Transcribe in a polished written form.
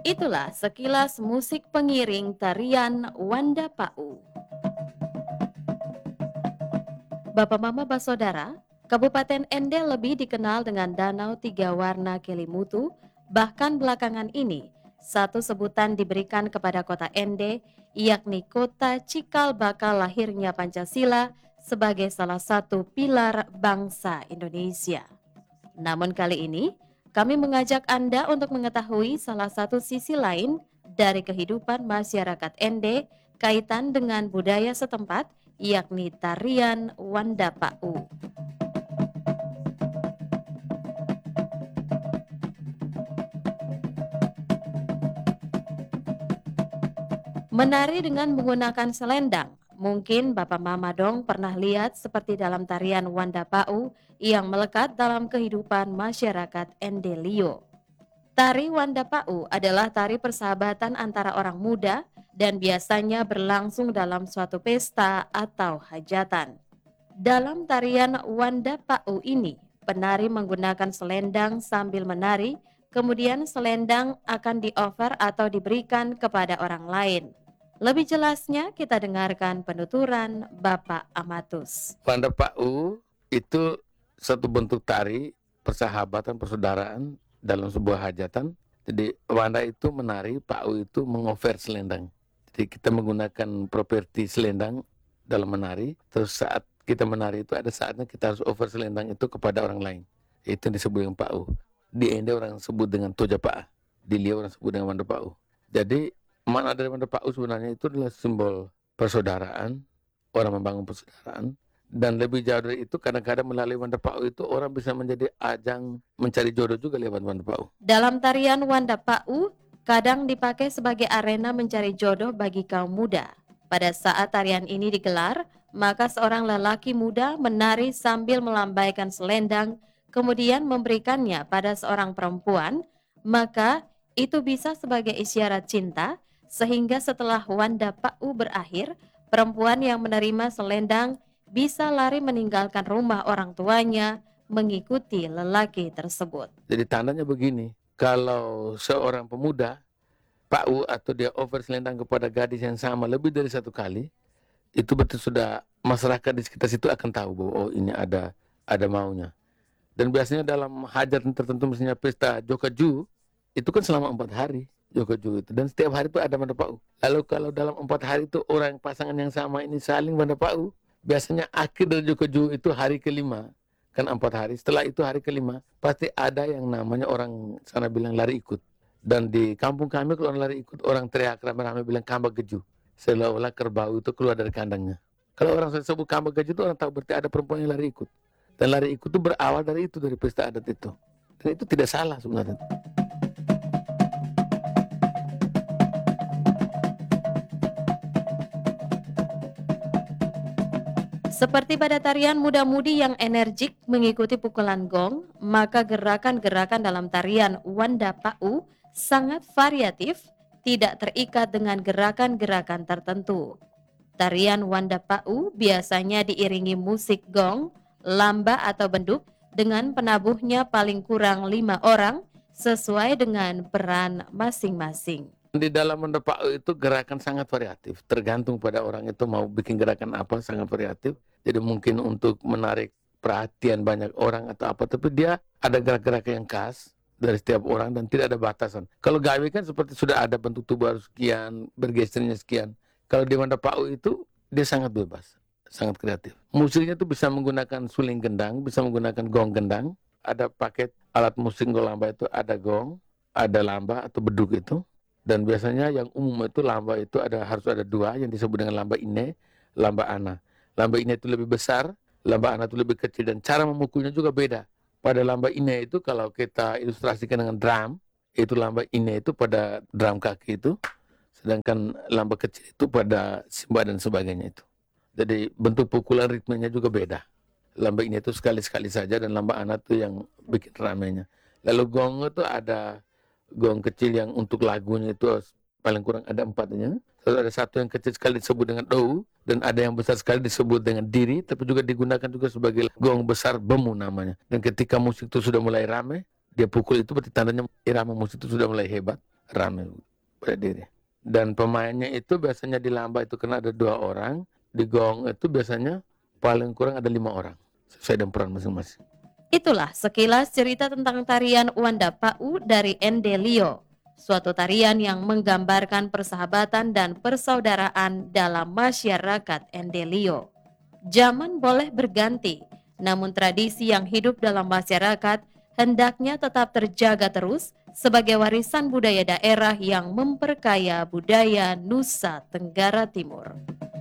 Itulah sekilas musik pengiring tarian Wanda Pau. Bapak Mama Basodara, Kabupaten Ende lebih dikenal dengan Danau Tiga Warna Kelimutu, bahkan belakangan ini satu sebutan diberikan kepada kota Ende, yakni kota cikal bakal lahirnya Pancasila sebagai salah satu pilar bangsa Indonesia. Namun kali ini, kami mengajak Anda untuk mengetahui salah satu sisi lain dari kehidupan masyarakat Ende kaitan dengan budaya setempat, yakni tarian Wandapau. Menari dengan menggunakan selendang. Mungkin Bapak Mama dong pernah lihat seperti dalam tarian Wandapau yang melekat dalam kehidupan masyarakat Endelio. Tari Wandapau adalah tari persahabatan antara orang muda dan biasanya berlangsung dalam suatu pesta atau hajatan. Dalam tarian Wandapau ini, penari menggunakan selendang sambil menari, kemudian selendang akan di-offer atau diberikan kepada orang lain. Lebih jelasnya kita dengarkan penuturan Bapak Amatus. Wanda Pau itu satu bentuk tari persahabatan, persaudaraan dalam sebuah hajatan. Jadi Wanda itu menari, Pau itu mengover selendang. Jadi kita menggunakan properti selendang dalam menari. Terus saat kita menari itu ada saatnya kita harus over selendang itu kepada orang lain. Itu yang disebut dengan Pau. Di Ende orang sebut dengan Tojapa. Di Liau orang sebut dengan Wanda Pau. Jadi makna dari Wanda Pau sebenarnya itu adalah simbol persaudaraan, orang membangun persaudaraan. Dan lebih jauh dari itu, kadang-kadang melalui Wanda Pau itu orang bisa menjadi ajang mencari jodoh juga lewat Wanda Pau. Dalam tarian Wandapau, kadang dipakai sebagai arena mencari jodoh bagi kaum muda. Pada saat tarian ini digelar, maka seorang lelaki muda menari sambil melambaikan selendang, kemudian memberikannya pada seorang perempuan, maka itu bisa sebagai isyarat cinta, sehingga setelah Wandapau berakhir, perempuan yang menerima selendang bisa lari meninggalkan rumah orang tuanya mengikuti lelaki tersebut. Jadi tandanya begini, kalau seorang pemuda, Pau atau dia over selendang kepada gadis yang sama lebih dari satu kali, itu betul sudah masyarakat di sekitar situ akan tahu bahwa oh ini ada maunya. Dan biasanya dalam hajatan tertentu misalnya pesta Jokaju, itu kan selama 4 hari Jokaju itu. Dan setiap hari itu ada Wanda Pau. Lalu kalau dalam 4 hari itu orang pasangan yang sama ini saling Wanda Pau, biasanya akhir dari Jokaju itu hari kelima. Kan 4 hari. Setelah itu hari kelima, pasti ada yang namanya orang sana bilang lari ikut. Dan di kampung kami kalau orang lari ikut, orang teriak ramai-ramai bilang kambak geju. Seolah-olah kerbau itu keluar dari kandangnya. Kalau orang sebut kambak geju itu orang tahu berarti ada perempuan yang lari ikut. Dan lari ikut itu berawal dari itu, dari pesta adat itu. Dan itu tidak salah sebenarnya. Seperti pada tarian muda-mudi yang energik mengikuti pukulan gong, maka gerakan-gerakan dalam tarian Wandapau sangat variatif, tidak terikat dengan gerakan-gerakan tertentu. Tarian Wandapau biasanya diiringi musik gong, lamba atau benduk dengan penabuhnya paling kurang 5 orang sesuai dengan peran masing-masing. Di dalam Wanda Pau itu gerakan sangat variatif, tergantung pada orang itu mau bikin gerakan apa, sangat variatif. Jadi mungkin untuk menarik perhatian banyak orang atau apa, tapi dia ada gerak-gerak yang khas dari setiap orang dan tidak ada batasan. Kalau gawe kan seperti sudah ada bentuk tubuh harus sekian, bergesernya sekian. Kalau di Wanda Pau itu dia sangat bebas, sangat kreatif. Musiknya itu bisa menggunakan suling gendang, bisa menggunakan gong gendang. Ada paket alat musik golamba itu ada gong, ada lamba atau beduk itu. Dan biasanya yang umum itu lamba itu harus ada 2 yang disebut dengan lamba ine, lamba ana. Lamba ine itu lebih besar, lamba ana itu lebih kecil dan cara memukulnya juga beda. Pada lamba ine itu kalau kita ilustrasikan dengan drum, itu lamba ine itu pada drum kaki itu, sedangkan lamba kecil itu pada simba dan sebagainya itu. Jadi bentuk pukulan ritmenya juga beda. Lamba ine itu sekali-sekali saja dan lamba ana itu yang bikin ramenya. Lalu gong itu ada gong kecil yang untuk lagunya itu paling kurang ada 4-nya. Terus ada satu yang kecil sekali disebut dengan dou dan ada yang besar sekali disebut dengan diri, tapi juga digunakan juga sebagai gong besar bemu namanya. Dan ketika musik itu sudah mulai ramai, dia pukul itu berarti tandanya irama musik itu sudah mulai hebat. ramai berdiri. Dan pemainnya itu biasanya di lamba itu karena ada 2 orang, di gong itu biasanya paling kurang ada 5 orang, sesuai dengan peran masing-masing. Itulah sekilas cerita tentang tarian Wanda Pau dari Endelio, suatu tarian yang menggambarkan persahabatan dan persaudaraan dalam masyarakat Endelio. Zaman boleh berganti, namun tradisi yang hidup dalam masyarakat hendaknya tetap terjaga terus sebagai warisan budaya daerah yang memperkaya budaya Nusa Tenggara Timur.